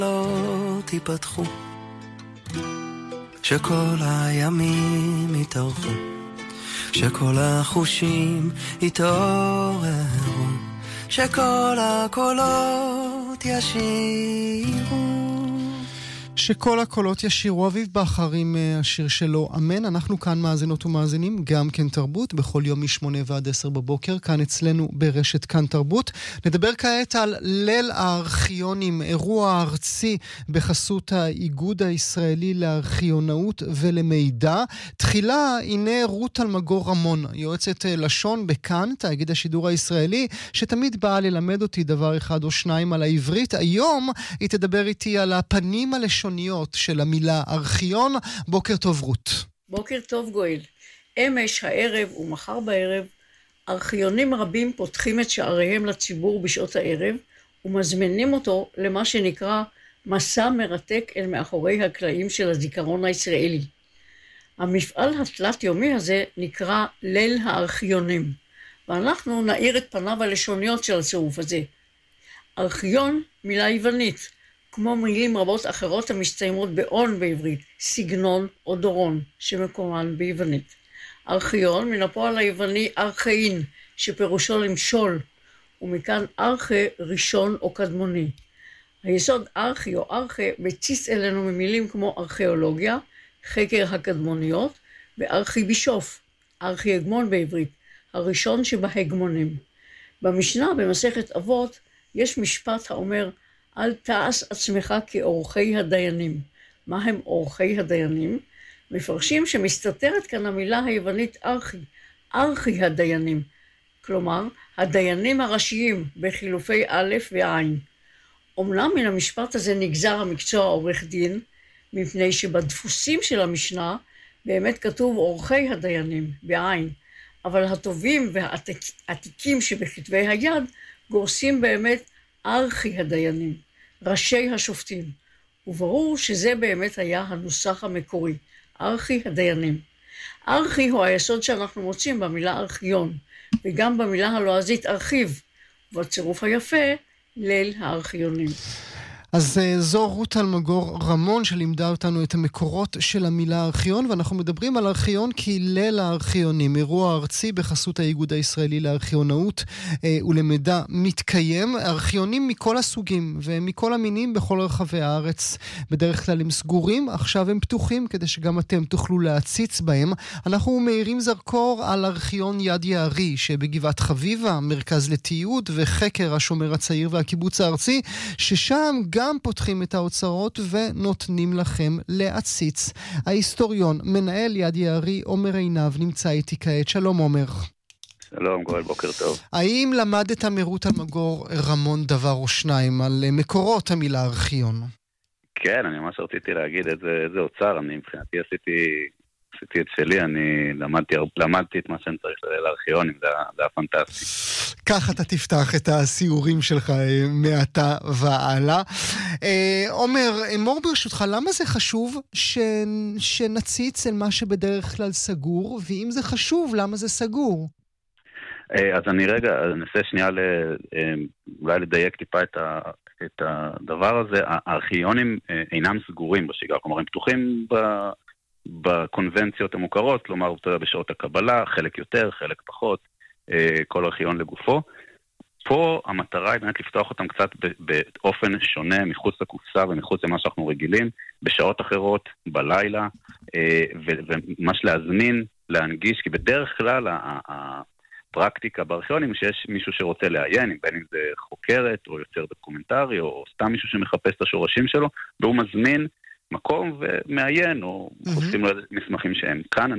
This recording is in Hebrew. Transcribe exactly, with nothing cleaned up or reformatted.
לא תיפתחו, שכל הימים יתארכו, שכל החושים יתעוררו, שכל הקולות ישירו. שכל הקולות ישירו. אביב בחר עם השיר שלו אמן. אנחנו כאן מאזינות ומאזינים גם כן תרבות בכל יום משמונה ועד עשר בבוקר כאן אצלנו ברשת כאן תרבות. נדבר כעת על ליל הארכיונים, אירוע ארצי בחסות האיגוד הישראלי לארכיונאות ולמידע. תחילה הנה רות אלמגור רמון, יועצת לשון בכאן, תאגיד השידור הישראלי, שתמיד באה ללמד אותי דבר אחד או שניים על העברית. היום היא תדבר איתי על הפנים הלשוניות של המילה ארכיון. בוקר טוב רות. בוקר טוב גואל. אמש הערב ומחר בערב ארכיונים רבים פותחים את שעריהם לציבור בשעות הערב ומזמינים אותו למה שנקרא מסע מרתק אל מאחורי הקלעים של הזיכרון הישראלי. המפעל התלת יומי הזה נקרא ליל הארכיונים, ואנחנו נאיר את פניו הלשוניות של הצירוף הזה. ארכיון מילה יוונית, כמו מילים רבות אחרות המסתיימות באון בעברית, סגנון או דורון, שמקומן ביוונית. ארכיון מן הפועל היווני ארכאין, שפירושו למשול, ומכאן ארכי ראשון או קדמוני. היסוד ארכי או ארכי מציץ אלינו ממילים כמו ארכיאולוגיה, חקר הקדמוניות, וארכי בישוף, ארכי הגמון בעברית, הראשון שבהגמונים. במשנה במסכת אבות יש משפט האומר, אל תעש עצמך כאורחי הדיינים. מה הם אורחי הדיינים? מפרשים שמסתתרת כאן המילה היוונית ארכי, ארכי הדיינים. כלומר, הדיינים הראשיים בחילופי א' ועין. אומנם מן המשפט הזה נגזר המקצוע עורך דין, מפני שבדפוסים של המשנה באמת כתוב אורחי הדיינים בעין, אבל הטובים והעתיקים שבכתבי היד גורסים באמת ארכי הדיינים, ראשי השופטים, וברור שזה באמת היה הנוסח המקורי, ארכי הדיינים. ארכי הוא היסוד שאנחנו מוצאים במילה ארכיון, וגם במילה הלועזית ארכיב, ובצירוף היפה, ליל הארכיונים. אז זו רות אלמגור רמון שלימדה אותנו את המקורות של המילה ארכיון, ואנחנו מדברים על ארכיון כי ליל הארכיונים, אירוע ארצי בחסות האיגוד הישראלי לארכיונאות אה, ולמידע מתקיים. ארכיונים מכל הסוגים ומכל המינים בכל רחבי הארץ. בדרך כלל הם סגורים, עכשיו הם פתוחים כדי שגם אתם תוכלו להציץ בהם. אנחנו מאירים זרקור על ארכיון יד יערי שבגבעת חביבה, מרכז לתיעוד וחקר השומר הצעיר והקיבוץ הארצי, ששם גם גם פותחים את האוצרות ונותנים לכם להציץ. ההיסטוריון, מנהל יד יערי, עומר עינב, נמצא איתי כעת. שלום עומר. שלום גואל, בוקר טוב. האם למדת מרות אלמגור רמון דבר או שניים על מקורות המילה ארכיון? כן, אני ממש רציתי להגיד את זה, איזה אוצר, אני מבחינתי עשיתי... עשיתי את שלי, אני למדתי, למדתי את מה שאני צריך לארכיונים, זה, זה היה פנטסטי. כך אתה תפתח את הסיורים שלך מעתה והלאה. עומר, אמור ברשותך, למה זה חשוב ש... שנציץ אל מה שבדרך כלל סגור, ואם זה חשוב, למה זה סגור? אז אני רגע, ננסה שנייה ל... אולי לדייק טיפה את ה... את הדבר הזה. הארכיונים אינם סגורים בשגרה, כלומר הם פתוחים ב... בקונבנציות המוכרות, כלומר בשעות הקבלה, חלק יותר, חלק פחות, כל ארכיון לגופו. פה המטרה היא באמת לפתוח אותם קצת באופן שונה, מחוץ לקופסה ומחוץ למה שאנחנו רגילים, בשעות אחרות, בלילה, וממש להזמין, להנגיש, כי בדרך כלל הפרקטיקה בארכיונים שיש מישהו שרוצה לעיין, בין אם זה חוקרת או יוצר דוקומנטרי, או סתם מישהו שמחפש את השורשים שלו, והוא מזמין מקום ומעיין, או חושפים לו מסמכים שהם כאן.